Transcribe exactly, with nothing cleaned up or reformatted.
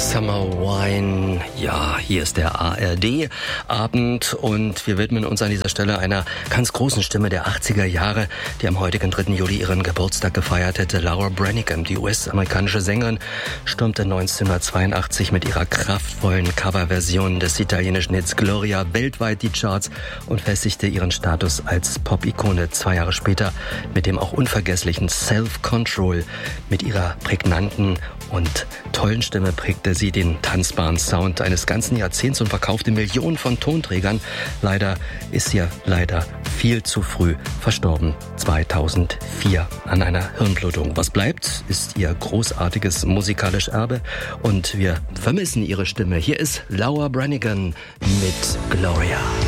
Summer Wine. Ja, hier ist der A R D-Abend und wir widmen uns an dieser Stelle einer ganz großen Stimme der achtziger Jahre, die am heutigen dritten Juli ihren Geburtstag gefeiert hätte. Laura Branigan, die U S-amerikanische Sängerin, stürmte neunzehnhundertzweiundachtzig mit ihrer kraftvollen Coverversion des italienischen Hits Gloria weltweit die Charts und festigte ihren Status als Pop-Ikone. Zwei Jahre später mit dem auch unvergesslichen Self-Control. Mit ihrer prägnanten und tollen Stimme prägte sie den tanzbaren Sound eines ganzen Jahrzehnts und verkaufte Millionen von Tonträgern. Leider ist sie ja leider viel zu früh verstorben, zweitausendvier, an einer Hirnblutung. Was bleibt, ist ihr großartiges musikalisches Erbe und wir vermissen ihre Stimme. Hier ist Laura Branigan mit Gloria.